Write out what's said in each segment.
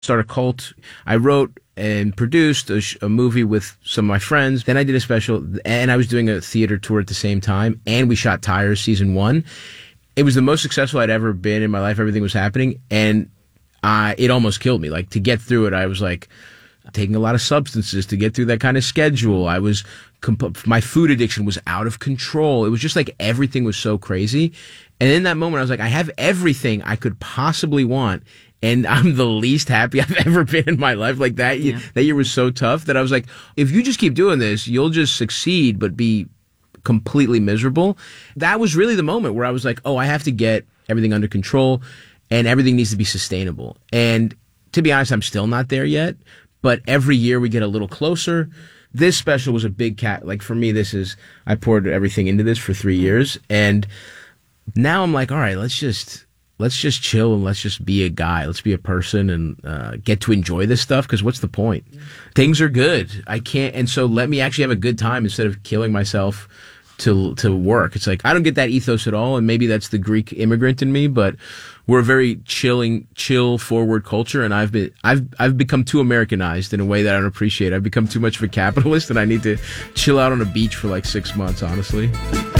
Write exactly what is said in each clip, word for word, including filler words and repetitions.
Start a cult. I wrote and produced a, sh- a movie with some of my friends. Then I did a special, and I was doing a theater tour at the same time, and we shot Tires season one. It was the most successful I'd ever been in my life. Everything was happening, and I, it almost killed me. Like, to get through it, I was like taking a lot of substances to get through that kind of schedule. I was, comp- my food addiction was out of control. It was just like everything was so crazy. And in that moment, I was like, I have everything I could possibly want, and I'm the least happy I've ever been in my life. Like that, yeah. that year was so tough that I was like, if you just keep doing this, you'll just succeed, but be completely miserable. That was really the moment where I was like, oh, I have to get everything under control, and everything needs to be sustainable. And to be honest, I'm still not there yet, but every year we get a little closer. This special was a big cat. Like, for me, this is, I poured everything into this for three years. And now I'm like, all right, let's just, let's just chill, and let's just be a guy. Let's be a person, and uh, get to enjoy this stuff. Because what's the point? Yeah. Things are good. I can't, and so let me actually have a good time instead of killing myself to to work. It's like, I don't get that ethos at all, and maybe that's the Greek immigrant in me. But we're a very chilling, chill, forward culture, and I've been, I've, I've become too Americanized in a way that I don't appreciate. I've become too much of a capitalist, and I need to chill out on a beach for like six months, honestly.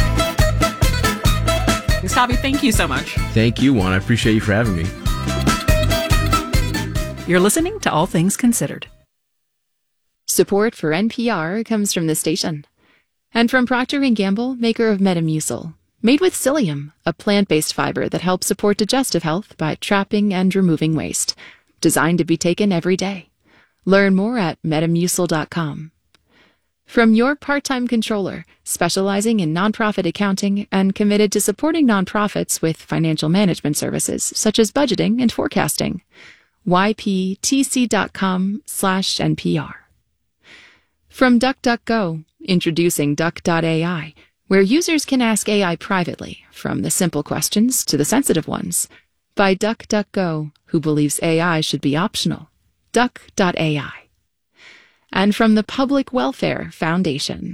Gustavo, thank you so much. Thank you, Juan. I appreciate you for having me. You're listening to All Things Considered. Support for N P R comes from the station. And from Procter and Gamble, maker of Metamucil. Made with psyllium, a plant-based fiber that helps support digestive health by trapping and removing waste. Designed to be taken every day. Learn more at metamucil dot com. From your part-time controller, specializing in nonprofit accounting and committed to supporting nonprofits with financial management services such as budgeting and forecasting. Y P T C dot com slash N P R. From DuckDuckGo, introducing Duck dot A I, where users can ask A I privately, from the simple questions to the sensitive ones. By DuckDuckGo, who believes A I should be optional. Duck dot A I. And from the Public Welfare Foundation.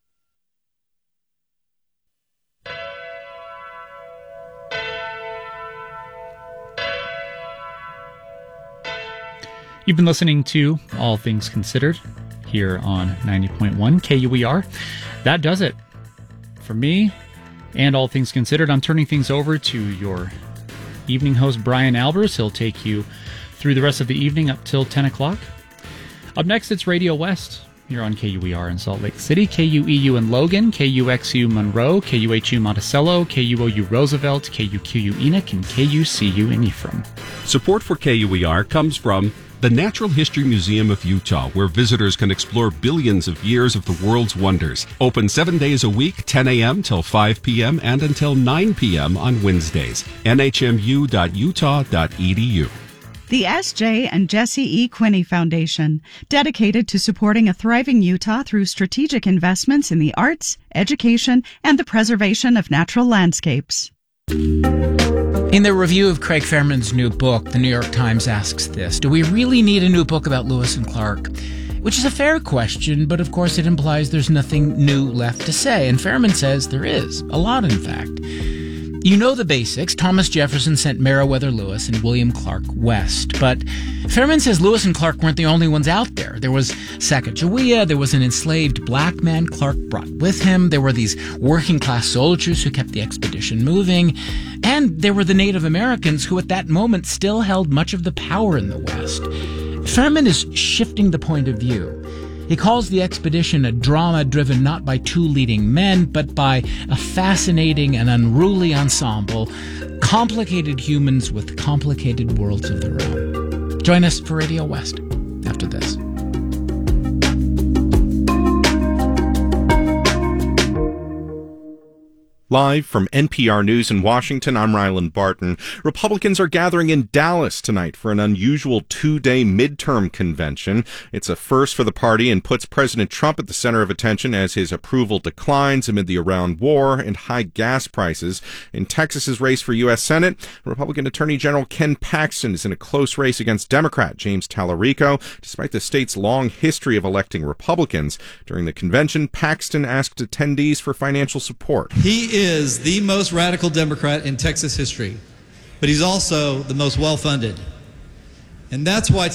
You've been listening to All Things Considered here on ninety point one K U E R. That does it for me and All Things Considered. I'm turning things over to your evening host, Brian Albers. He'll take you through the rest of the evening up till ten o'clock. Up next, it's Radio West here on K U E R in Salt Lake City, K U E U in Logan, K U X U Monroe, K U H U Monticello, K U O U Roosevelt, K U Q U Enoch, and K U C U in Ephraim. Support for K U E R comes from the Natural History Museum of Utah, where visitors can explore billions of years of the world's wonders. Open seven days a week, ten a.m. till five p.m. and until nine p.m. on Wednesdays. N H M U dot utah dot e d u. The S J and Jesse E. Quinney Foundation, dedicated to supporting a thriving Utah through strategic investments in the arts, education, and the preservation of natural landscapes. In their review of Craig Fairman's new book, the New York Times asks this: do we really need a new book about Lewis and Clark? Which is a fair question, but of course it implies there's nothing new left to say. And Fairman says there is. A lot, in fact. You know the basics. Thomas Jefferson sent Meriwether Lewis and William Clark west. But Fairman says Lewis and Clark weren't the only ones out there. There was Sacagawea. There was an enslaved black man Clark brought with him. There were these working-class soldiers who kept the expedition moving. And there were the Native Americans who at that moment still held much of the power in the West. Fairman is shifting the point of view. He calls the expedition a drama driven not by two leading men, but by a fascinating and unruly ensemble, complicated humans with complicated worlds of their own. Join us for Radio West after this. Live from N P R News in Washington, I'm Ryland Barton. Republicans are gathering in Dallas tonight for an unusual two-day midterm convention. It's a first for the party and puts President Trump at the center of attention as his approval declines amid the Iran war and high gas prices. In Texas's race for U S Senate, Republican Attorney General Ken Paxton is in a close race against Democrat James Tallarico, despite the state's long history of electing Republicans. During the convention, Paxton asked attendees for financial support. He is the most radical Democrat in Texas history, but he's also the most well-funded. And that's why